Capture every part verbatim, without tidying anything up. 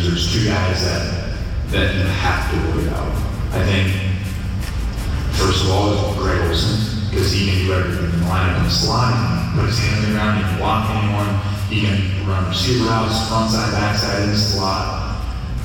Panthers, there's two guys that that you have to worry about. I think, first of all, is Greg Olsen, because he can do everything in the lineup and slide, put his hands in the ground, he can block anyone, he can run receiver routes, front side, back side, in the slot,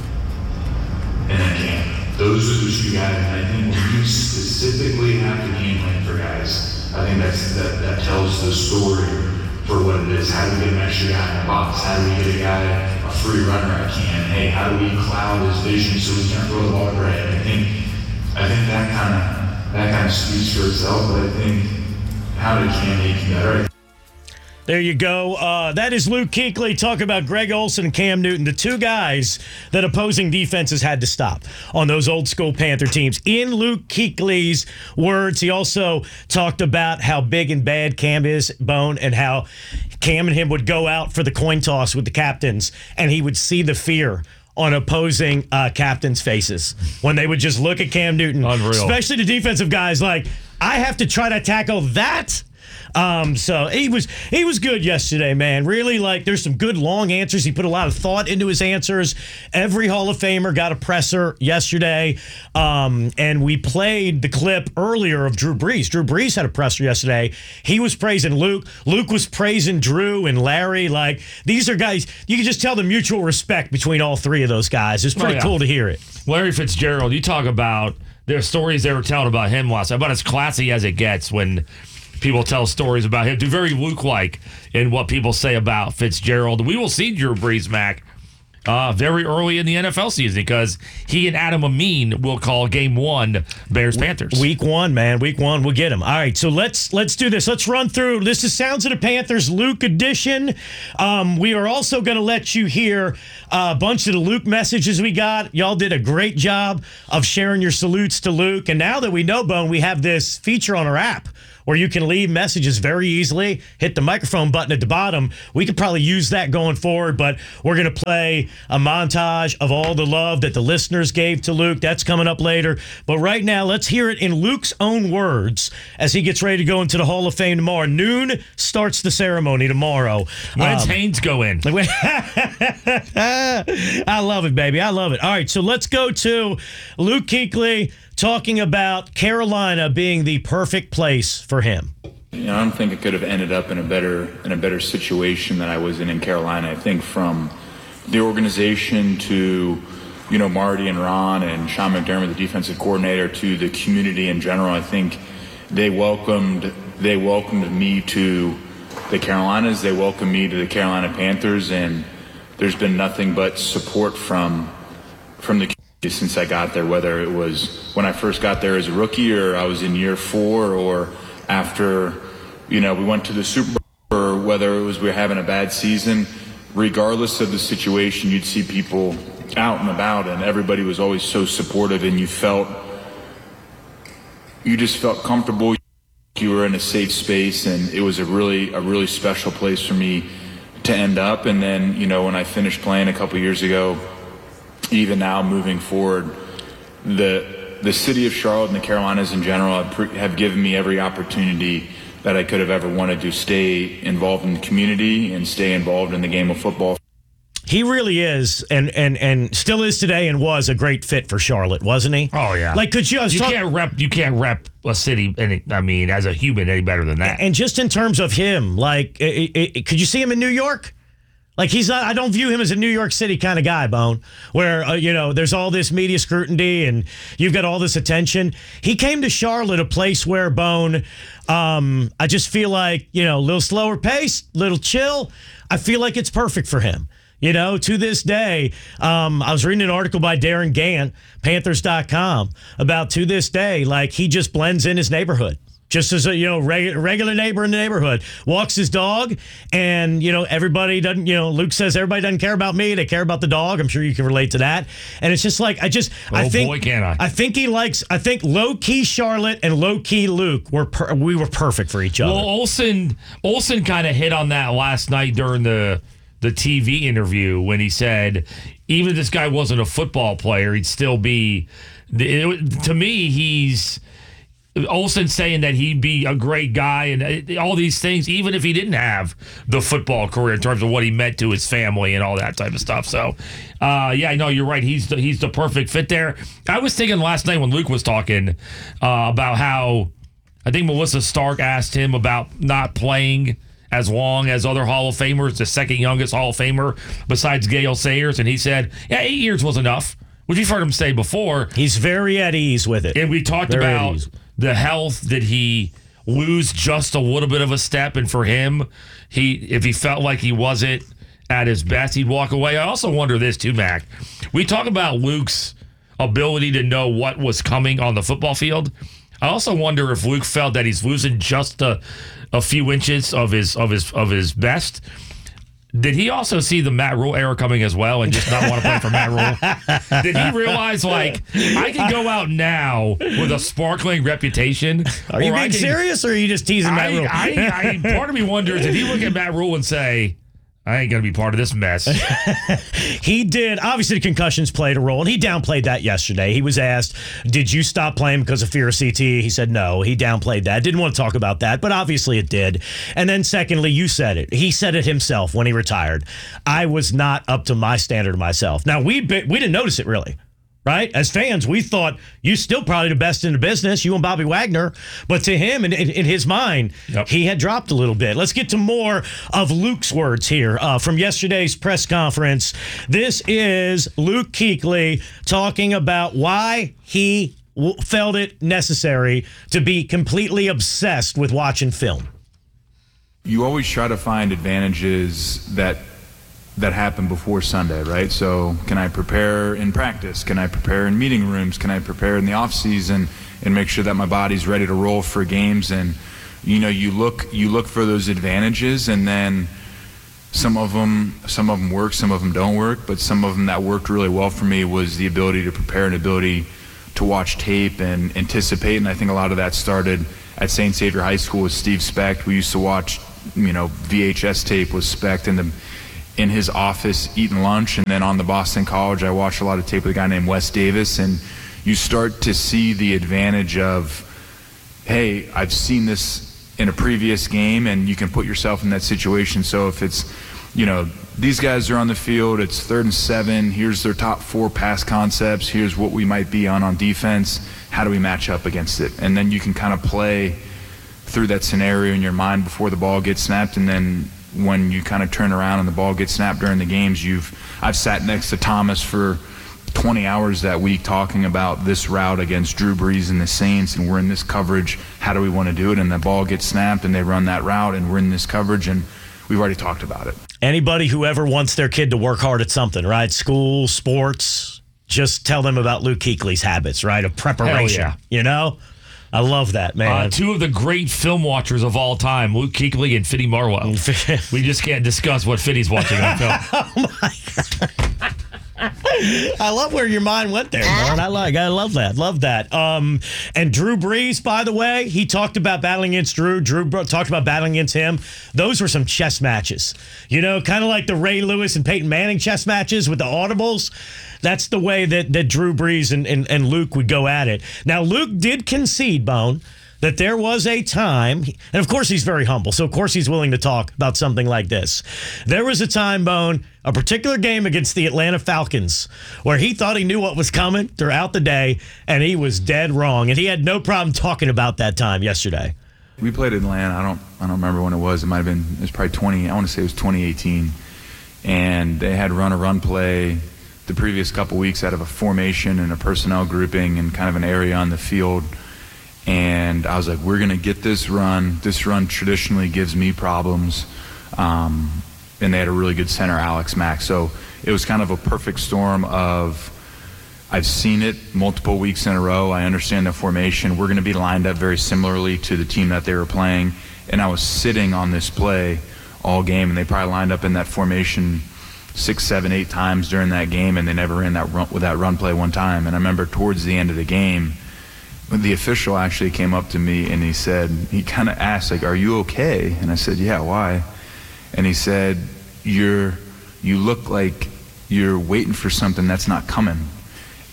and then Cam. Those are the two guys, and I think when you specifically have to game plan for guys, I think that's that, that tells the story for what it is. How do we get an extra guy in the box? How do we get a guy, a free runner I can? Hey, how do we cloud his vision so he can't throw the ball right? I think I think that kind of that kind of speaks for itself, but I think how did Cam make better? There you go. Uh, that is Luke Kuechly talking about Greg Olsen and Cam Newton, the two guys that opposing defenses had to stop on those old school Panther teams. In Luke Kuechly's words, he also talked about how big and bad Cam is, Bone, and how Cam and him would go out for the coin toss with the captains, and he would see the fear on opposing uh, captains' faces when they would just look at Cam Newton. Unreal. Especially the defensive guys like, I have to try to tackle that? Um, so he was he was good yesterday, man. Really, like, there's some good long answers. He put a lot of thought into his answers. Every Hall of Famer got a presser yesterday. Um, and we played the clip earlier of Drew Brees. Drew Brees had a presser yesterday. He was praising Luke. Luke was praising Drew and Larry. Like, these are guys, you can just tell the mutual respect between all three of those guys. It's pretty oh, yeah. cool to hear it. Larry Fitzgerald, you talk about their stories they were telling about him last night, about as classy as it gets when people tell stories about him. Do very Luke-like in what people say about Fitzgerald. We will see Drew Brees, Mac, uh, very early in the N F L season because he and Adam Amin will call game one Bears-Panthers. Week one, man. Week one, we'll get him. All right, so let's let's do this. Let's run through. This is Sounds of the Panthers Luke edition. Um, we are also going to let you hear a bunch of the Luke messages we got. Y'all did a great job of sharing your salutes to Luke. And now that we know, Bone, we have this feature on our app where you can leave messages very easily. Hit the microphone button at the bottom. We could probably use that going forward, but we're going to play a montage of all the love that the listeners gave to Luke. That's coming up later. But right now, let's hear it in Luke's own words as he gets ready to go into the Hall of Fame tomorrow. Noon starts the ceremony tomorrow. When's um, Haynes go in? I love it, baby. I love it. All right, so let's go to Luke Kuechly talking about Carolina being the perfect place for him. You know, I don't think it could have ended up in a better in a better situation than I was in in Carolina. I think from the organization to, you know, Marty and Ron and Sean McDermott, the defensive coordinator, to the community in general, I think they welcomed they welcomed me to the Carolinas. They welcomed me to the Carolina Panthers, and there's been nothing but support from from the community since I got there, whether it was when I first got there as a rookie or I was in year four or after, you know, we went to the Super Bowl, or whether it was we were having a bad season. Regardless of the situation, you'd see people out and about, and everybody was always so supportive, and you felt, you just felt comfortable. You were in a safe space, and it was a really, a really special place for me to end up. And then, you know, when I finished playing a couple years ago, even now moving forward, the the city of Charlotte and the Carolinas in general have, pre- have given me every opportunity that I could have ever wanted to stay involved in the community and stay involved in the game of football. He really is, and and and still is today, and was a great fit for Charlotte, wasn't he? Oh yeah. Like, could you? I was you talk- can't rep. You can't rep a city. Any, I mean, as a human, any better than that. And just in terms of him, like, it, it, could you see him in New York? Like, he's not, I don't view him as a New York City kind of guy, Bone, where, uh, you know, there's all this media scrutiny and you've got all this attention. He came to Charlotte, a place where, Bone, um, I just feel like, you know, a little slower pace, little chill. I feel like it's perfect for him. You know, to this day, um, I was reading an article by Darren Gant, Panthers dot com, about to this day, like, he just blends in his neighborhood. Just as a, you know, reg- regular neighbor in the neighborhood. Walks his dog, and, you know, everybody doesn't, you know, Luke says everybody doesn't care about me. They care about the dog. I'm sure you can relate to that. And it's just like, I just, oh, I think, boy, can I. I think he likes, I think low-key Charlotte and low-key Luke were, per, we were perfect for each other. Well, Olsen, Olsen kind of hit on that last night during the, the T V interview when he said, even if this guy wasn't a football player, he'd still be, it, to me, he's, Olsen saying that he'd be a great guy and uh, all these things, even if he didn't have the football career in terms of what he meant to his family and all that type of stuff. So, uh, yeah, no, you're right. He's the, he's the perfect fit there. I was thinking last night when Luke was talking uh, about how I think Melissa Stark asked him about not playing as long as other Hall of Famers, the second youngest Hall of Famer besides Gale Sayers, and he said, yeah, eight years was enough, which you've heard him say before. He's very at ease with it. And we talked Very at about ease. the health. Did he lose just a little bit of a step? And for him, he if he felt like he wasn't at his best, he'd walk away. I also wonder this too, Mac. We talk about Luke's ability to know what was coming on the football field. I also wonder if Luke felt that he's losing just a, a few inches of his of his of his best. Did he also see the Matt Rule era coming as well and just not want to play for Matt Rule? Did he realize, like, I can go out now with a sparkling reputation? Are you or I being can- serious, or are you just teasing Matt I, Rule? I, I, part of me wonders, did he look at Matt Rule and say, I ain't going to be part of this mess? He did. Obviously, the concussions played a role, and he downplayed that yesterday. He was asked, did you stop playing because of fear of C T E? He said no. He downplayed that. Didn't want to talk about that, but obviously it did. And then secondly, you said it. He said it himself when he retired. I was not up to my standard of myself. Now, we we didn't notice it really. Right? As fans, we thought you're still probably the best in the business, you and Bobby Wagner. But to him, in, in, in his mind, Yep. he had dropped a little bit. Let's get to more of Luke's words here uh, from yesterday's press conference. This is Luke Kuechly talking about why he w- felt it necessary to be completely obsessed with watching film. You always try to find advantages that that happen before Sunday, right? So can I prepare in practice? Can I prepare in meeting rooms? Can I prepare in the off season and make sure that my body's ready to roll for games? And you know, you look you look for those advantages, and then some of them some of them work, some of them don't work. But some of them that worked really well for me was the ability to prepare and ability to watch tape and anticipate. And I think a lot of that started at Saint Xavier High School with Steve Specht. We used to watch, you know, V H S tape with Specht in the in his office eating lunch. And then on the Boston College, I watched a lot of tape with a guy named Wes Davis, and you start to see the advantage of, hey, I've seen this in a previous game, and you can put yourself in that situation. So if it's, you know, these guys are on the field, it's third and seven, here's their top four pass concepts, here's what we might be on on defense, how do we match up against it? And then you can kind of play through that scenario in your mind before the ball gets snapped, and then when you kind of turn around and the ball gets snapped during the games, you've I've sat next to Thomas for twenty hours that week talking about this route against Drew Brees and the Saints, and we're in this coverage, how do we want to do it? And the ball gets snapped and they run that route and we're in this coverage, and we've already talked about it. Anybody who ever wants their kid to work hard at something, right? School, sports, just tell them about Luke Kuechly's habits, right? Of preparation, yeah. you know? I love that, man. Uh, two of the great film watchers of all time, Luke Kuechly and Fitty Marlowe. We just can't discuss what Fitty's watching on film. Oh my God. I love where your mind went there, man. I like, I love that, love that. Um, and Drew Brees, by the way, he talked about battling against Drew. Drew bro- talked about battling against him. Those were some chess matches, you know, kind of like the Ray Lewis and Peyton Manning chess matches with the audibles. That's the way that that Drew Brees and, and and Luke would go at it. Now, Luke did concede, Bone, that there was a time, and of course he's very humble, so of course he's willing to talk about something like this. There was a time, Bone, a particular game against the Atlanta Falcons, where he thought he knew what was coming throughout the day, and he was dead wrong, and he had no problem talking about that time yesterday. We played Atlanta. I don't I don't remember when it was. It might have been, it was probably twenty, I want to say it was twenty eighteen. And they had run a run play the previous couple weeks out of a formation and a personnel grouping and kind of an area on the field. And I was like, we're going to get this run. This run traditionally gives me problems. Um, and they had a really good center, Alex Mack. So it was kind of a perfect storm of, I've seen it multiple weeks in a row. I understand the formation. We're going to be lined up very similarly to the team that they were playing. And I was sitting on this play all game, and they probably lined up in that formation six, seven, eight times during that game, and they never ran that run, with that run play one time. And I remember towards the end of the game, when the official actually came up to me and he said, he kind of asked, like, are you okay? And I said, yeah, why? And he said, you're, you look like you're waiting for something that's not coming.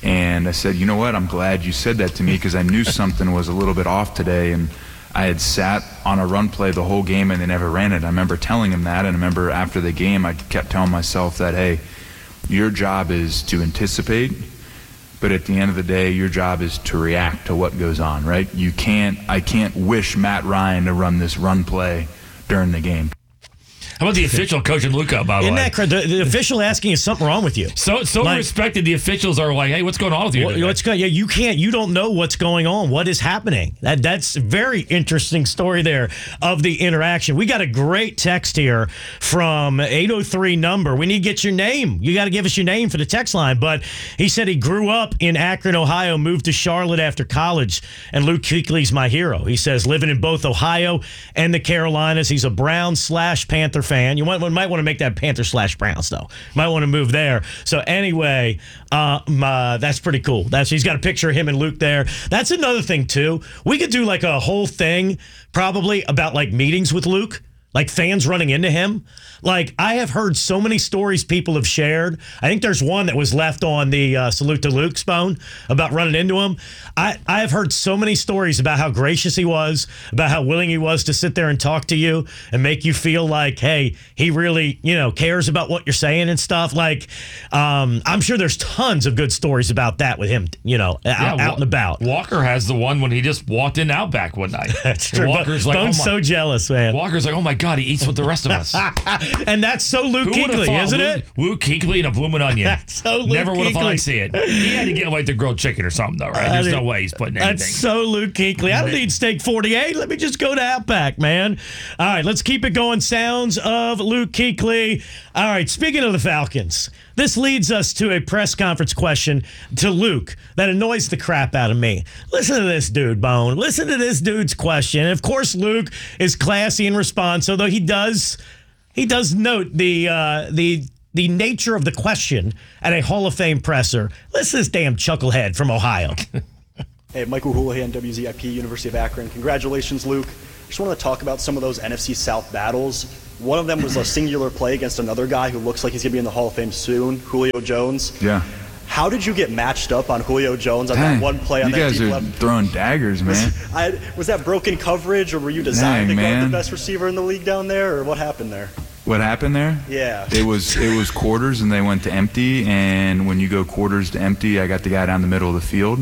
And I said, you know what, I'm glad you said that to me because I knew something was a little bit off today. And I had sat on a run play the whole game and they never ran it. I remember telling him that, and I remember after the game I kept telling myself that, hey, your job is to anticipate, but at the end of the day, your job is to react to what goes on, right? You can't, I can't wish Matt Ryan to run this run play during the game. How about the official coaching Luka, by the Isn't way? that cra- the, the official asking is something wrong with you? So so Like- respected. The officials are like, hey, what's going on with you? What- today? What's going? Yeah, you can't. You don't know what's going on. What is happening? That that's a very interesting story there of the interaction. We got a great text here from eight oh three number. We need to get your name. You got to give us your name for the text line. But he said he grew up in Akron, Ohio, moved to Charlotte after college, and Luke Kuechly's my hero. He says living in both Ohio and the Carolinas. He's a Brown slash Panther fan. You might, might want to make that Panther slash Browns though. Might want to move there. So anyway, uh, uh, that's pretty cool. That's he's got a picture of him and Luke there. That's another thing too. We could do like a whole thing probably about like meetings with Luke. Like fans running into him. Like I have heard so many stories people have shared. I think there's one that was left on the uh, Salute to Luke's phone about running into him. I, I have heard so many stories about how gracious he was, about how willing he was to sit there and talk to you and make you feel like, hey, he really, you know, cares about what you're saying and stuff. Like, um, I'm sure there's tons of good stories about that with him, you know, out, Yeah, out and about. Walker has the one when he just walked in Outback one night. That's And true. Walker's like, oh Bone's my, so jealous, man. Walker's like, oh my God, he eats with the rest of us. And that's so Luke Who would've Kuechly, thought isn't Luke, it? Luke Kuechly and a bloomin' onion. That's so Luke Never would have thought Kuechly. I'd see it. He had to get like the grilled chicken or something, though, right? There's I no mean, way he's putting anything. That's so Luke Kuechly. I don't need steak forty-eight. Let me just go to Outback, man. All right, let's keep it going. Sounds of Luke Kuechly. All right, speaking of the Falcons, this leads us to a press conference question to Luke that annoys the crap out of me. Listen to this dude, Bone. Listen to this dude's question. And of course, Luke is classy in response, although he does he does note the uh, the the nature of the question at a Hall of Fame presser. Listen to this damn chucklehead from Ohio. Hey, Michael Houlihan, W Z I P, University of Akron. Congratulations, Luke. Just want to talk about some of those N F C South battles. One of them was a singular play against another guy who looks like he's going to be in the Hall of Fame soon, Julio Jones. Yeah. How did you get matched up on Julio Jones on Dang, that one play on you that guys deep are left? throwing daggers, man. I, was that broken coverage, or were you designed Dang, to guard man. the best receiver in the league down there, or what happened there? What happened there? Yeah. It was it was quarters and they went to empty, and when you go quarters to empty, I got the guy down the middle of the field,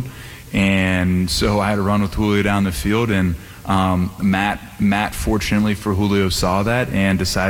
and so I had to run with Julio down the field, and um, Matt Matt fortunately for Julio saw that and decided